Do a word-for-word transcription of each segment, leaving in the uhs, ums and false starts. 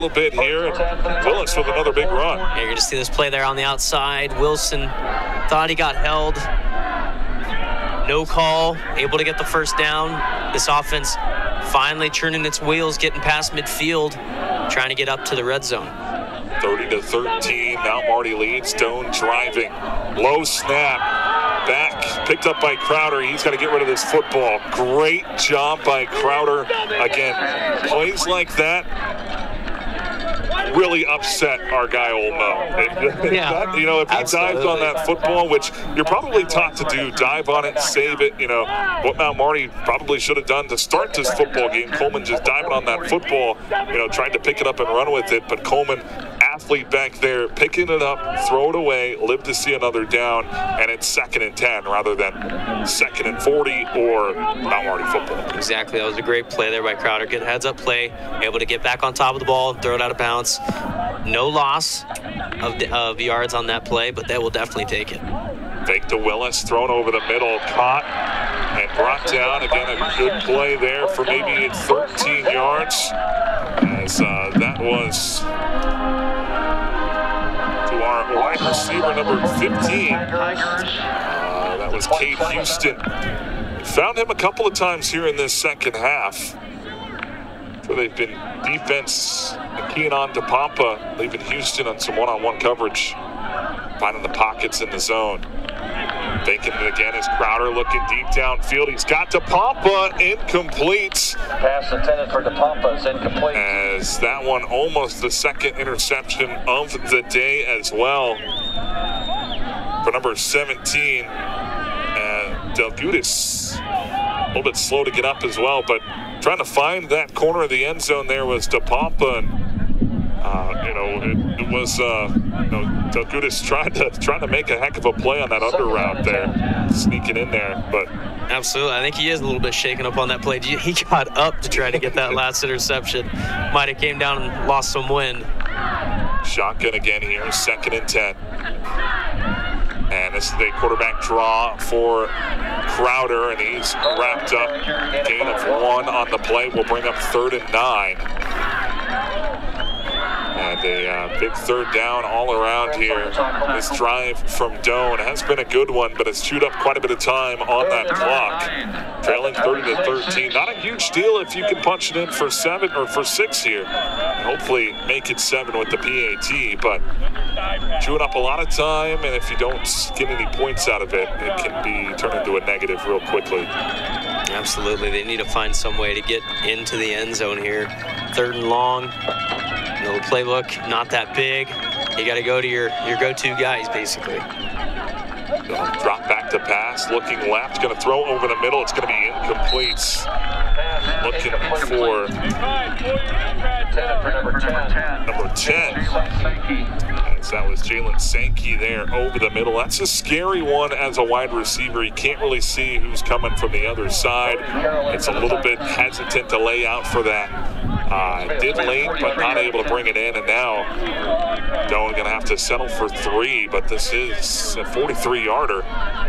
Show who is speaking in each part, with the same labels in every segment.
Speaker 1: little bit here. Willis with another big run.
Speaker 2: Yeah, you're going to see this play there on the outside. Wilson thought he got held. No call, able to get the first down. This offense finally churning its wheels, getting past midfield, trying to get up to the red zone.
Speaker 1: thirty to thirteen, Mount Marty leads. Doan driving. Low snap. Back, picked up by Crowder. He's got to get rid of this football. Great job by Crowder. Again, plays like that really upset our guy Olmo.
Speaker 2: Yeah,
Speaker 1: you know, if he
Speaker 2: absolutely.
Speaker 1: dives on that football, which you're probably taught to do, dive on it, save it, you know, what Mount Marty probably should have done to start this football game. Coleman just diving on that football, you know, tried to pick it up and run with it, but Coleman, athlete back there, picking it up, throw it away, live to see another down, and it's second and ten rather than second and forty or Mount Marty football.
Speaker 2: Exactly. That was a great play there by Crowder. Good heads-up play, able to get back on top of the ball, throw it out of bounds. No loss of, of yards on that play, but they will definitely take it.
Speaker 1: Fake to Willis, thrown over the middle, caught and brought down. Again, a good play there for maybe thirteen yards. As uh, that was to our wide receiver number fifteen. Uh, that was Cade Houston. Found him a couple of times here in this second half. So they've been defense keying on to Pampa, leaving Houston on some one-on-one coverage, finding the pockets in the zone. Faking it again as Crowder looking deep downfield. He's got DePompa, incomplete.
Speaker 3: Pass intended for DePompa is incomplete.
Speaker 1: As that one almost the second interception of the day as well. For number seventeen, uh, Delgudis, a little bit slow to get up as well, but trying to find that corner of the end zone there was DePompa, and uh, you know it, it was uh, you know Delgudis trying to trying to make a heck of a play on that under route there, sneaking in there, but
Speaker 2: absolutely, I think he is a little bit shaken up on that play. He got up to try to get that last interception. Might have came down and lost some wind.
Speaker 1: Shotgun again here, second and ten. And this is a quarterback draw for Crowder, and he's wrapped up. Gain of one on the play will bring up third and nine. And a uh, big third down all around here. This drive from Doan has been a good one, but it's chewed up quite a bit of time on that clock. Trailing thirty to thirteen. Not a huge deal if you can punch it in for seven or for six here. And hopefully make it seven with the P A T, but chewing up a lot of time, and if you don't get any points out of it, it can be turned into a negative real quickly.
Speaker 2: Absolutely. They need to find some way to get into the end zone here. Third and long. No playbook, not that big. You got to go to your, your go-to guys, basically.
Speaker 1: Drop back to pass, looking left, going to throw over the middle. It's going to be incomplete. Looking for number ten. As that was Jalen Sankey there over the middle. That's a scary one as a wide receiver. You can't really see who's coming from the other side. It's a little bit hesitant to lay out for that. Uh, did late, but not able to bring it in, and now Doan going to have to settle for three, but this is a forty-three yarder.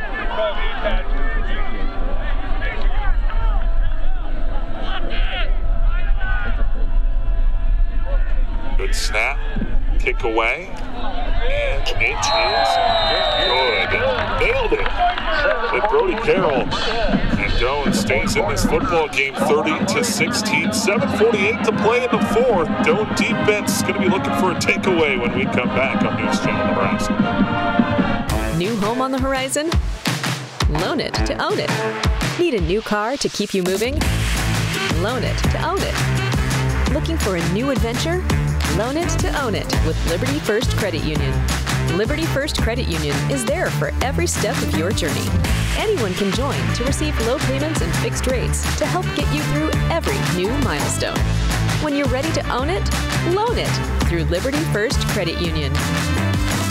Speaker 1: Good snap, kick away, and it is good. Nailed it with Brody Carroll. And Doan stays in this football game thirty to sixteen. seven forty-eight to play in the fourth. Doan defense is going to be looking for a takeaway when we come back on News Channel Nebraska.
Speaker 4: New home on the horizon? Loan it to own it. Need a new car to keep you moving? Loan it to own it. Looking for a new adventure? Loan it to own it with Liberty First Credit Union. Liberty First Credit Union is there for every step of your journey. Anyone can join to receive low payments and fixed rates to help get you through every new milestone. When you're ready to own it, loan it through Liberty First Credit Union.